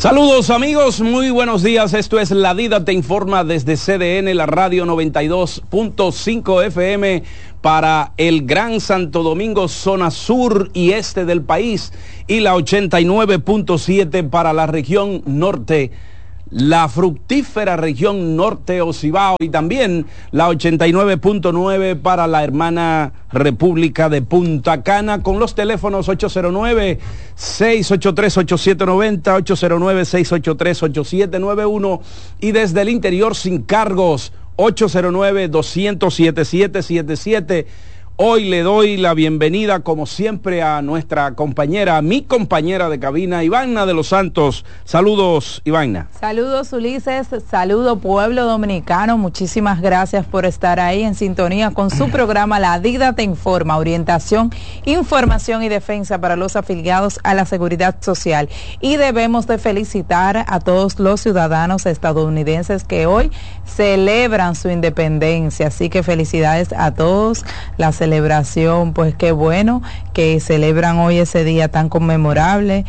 Saludos amigos, muy buenos días. Esto es La Dida Te Informa desde CDN, la radio 92.5 FM para el Gran Santo Domingo, zona sur y este del país, y la 89.7 para la región norte, la fructífera región norte o Cibao, y también la 89.9 para la hermana República de Punta Cana, con los teléfonos 809-683-8790, 809-683-8791, y desde el interior sin cargos 809-200-7777. Hoy le doy la bienvenida, como siempre, a nuestra compañera, mi compañera de cabina, Ivana de los Santos. Saludos, Ivana. Saludos, Ulises. Saludo, pueblo dominicano. Muchísimas gracias por estar ahí en sintonía con su programa La Dida Te Informa, orientación, información y defensa para los afiliados a la Seguridad Social. Y debemos de felicitar a todos los ciudadanos estadounidenses que hoy celebran su independencia. Así que felicidades a todos. La celebración, pues qué bueno que celebran hoy ese día tan conmemorable,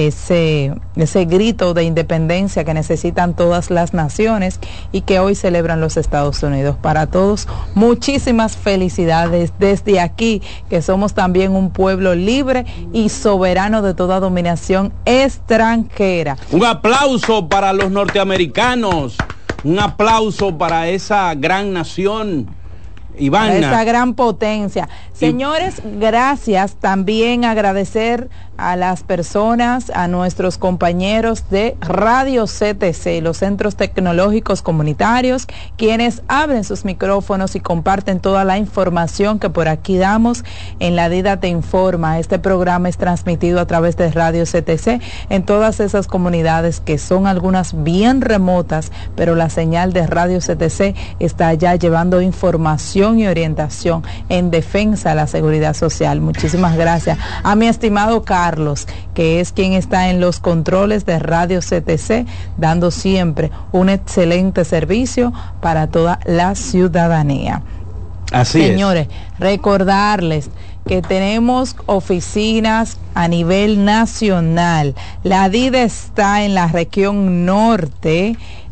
ese grito de independencia que necesitan todas las naciones y que hoy celebran los Estados Unidos. Para todos, muchísimas felicidades desde aquí, que somos también un pueblo libre y soberano de toda dominación extranjera. Un aplauso para los norteamericanos, un aplauso para esa gran nación, Ivana. Esa gran potencia. Señores, gracias. También agradecer a las personas, a nuestros compañeros de Radio CTC, los Centros Tecnológicos Comunitarios, quienes abren sus micrófonos y comparten toda la información que por aquí damos en La Dida Te Informa. Este programa es transmitido a través de Radio CTC en todas esas comunidades que son algunas bien remotas, pero la señal de Radio CTC está allá llevando información y orientación en defensa de la seguridad social. Muchísimas gracias a mi estimado Carlos, que es quien está en los controles de Radio CTC, dando siempre un excelente servicio para toda la ciudadanía. Así Señores, recordarles que tenemos oficinas a nivel nacional. La DIDA está en la región norte,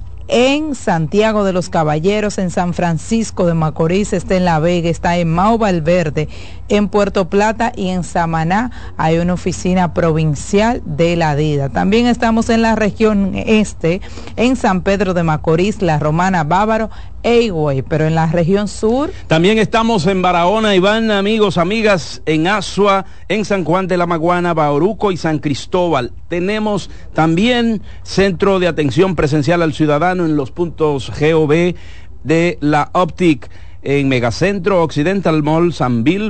en Santiago de los Caballeros, en San Francisco de Macorís, está en La Vega, está en Mao Valverde, en Puerto Plata y en Samaná hay una oficina provincial de la DIDA. También estamos en la región este, en San Pedro de Macorís, La Romana, Bávaro e Higüey, pero en la región sur también estamos en Barahona, Iván, amigos, amigas, en Asua, en San Juan de la Maguana, Bauruco y San Cristóbal. Tenemos también centro de atención presencial al ciudadano en los puntos GOV de la Optic, en Megacentro, Occidental Mall, Sanville,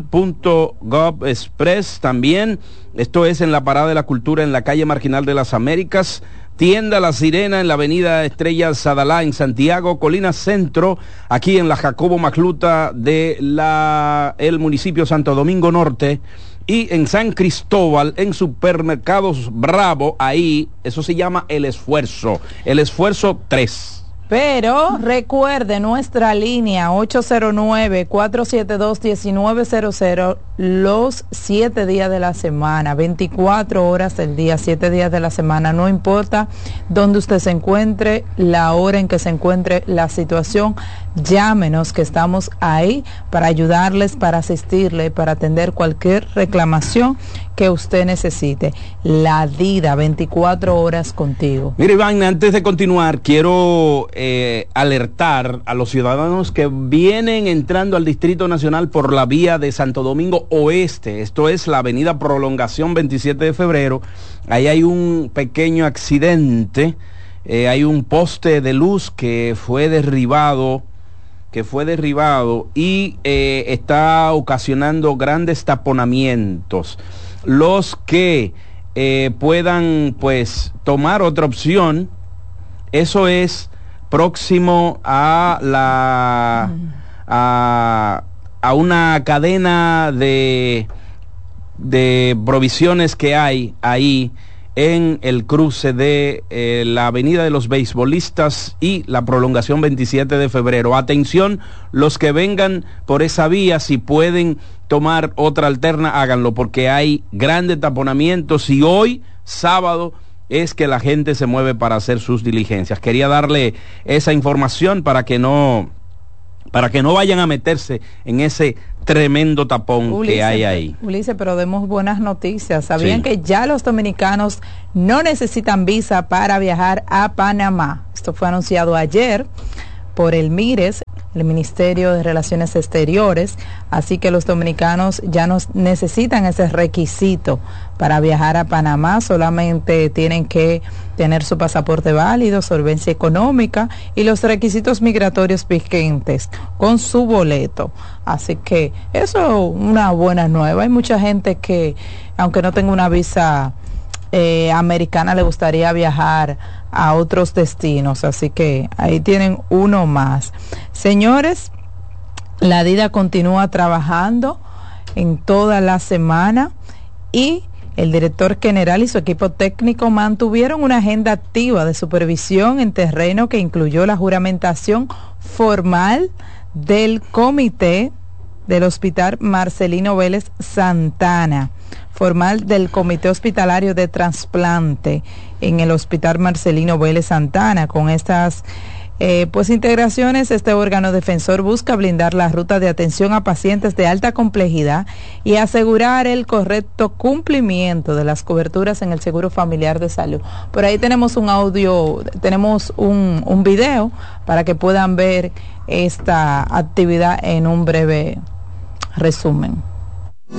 Gov Express también. Esto es en la Parada de la Cultura, en la calle Marginal de las Américas. Tienda La Sirena en la avenida Estrella Sadalá en Santiago, Colina Centro, aquí en la Jacobo Macluta de el municipio Santo Domingo Norte, y en San Cristóbal, en Supermercados Bravo, ahí, eso se llama El Esfuerzo 3. Pero recuerde nuestra línea 809-472-1900 los 7 días de la semana, 24 horas del día, 7 días de la semana, no importa dónde usted se encuentre, la hora en que se encuentre, la situación, llámenos que estamos ahí para ayudarles, para asistirle, para atender cualquier reclamación que usted necesite. La DIDA, 24 horas contigo. Mire, Iván, antes de continuar, quiero alertar a los ciudadanos que vienen entrando al Distrito Nacional por la vía de Santo Domingo Oeste. Esto es la avenida Prolongación 27 de febrero. Ahí hay un pequeño accidente. Hay un poste de luz que fue derribado y está ocasionando grandes taponamientos. Los que puedan pues tomar otra opción, eso es próximo a una cadena de provisiones que hay ahí en el cruce de la avenida de los beisbolistas y la prolongación 27 de febrero. Atención, los que vengan por esa vía, si pueden tomar otra alterna, háganlo, porque hay grandes taponamientos y hoy, sábado, es que la gente se mueve para hacer sus diligencias. Quería darle esa información para que no vayan a meterse en ese tremendo tapón Ulises, que hay ahí. Ulises, pero demos buenas noticias. ¿Sabían que ya los dominicanos no necesitan visa para viajar a Panamá? Esto fue anunciado ayer por el MIRES, el Ministerio de Relaciones Exteriores, así que los dominicanos ya no necesitan ese requisito para viajar a Panamá, solamente tienen que tener su pasaporte válido, solvencia económica y los requisitos migratorios vigentes con su boleto. Así que eso es una buena nueva. Hay mucha gente que, aunque no tenga una visa americana, le gustaría viajar a otros destinos, así que ahí tienen uno más. Señores, la DIDA continúa trabajando en toda la semana y el director general y su equipo técnico mantuvieron una agenda activa de supervisión en terreno que incluyó la juramentación formal del comité del Hospital Marcelino Vélez Santana, formal del Comité Hospitalario de Trasplante en el Hospital Marcelino Vélez Santana. Con estas integraciones, este órgano defensor busca blindar la ruta de atención a pacientes de alta complejidad y asegurar el correcto cumplimiento de las coberturas en el Seguro Familiar de Salud. Por ahí tenemos un audio, tenemos un video para que puedan ver esta actividad en un breve resumen.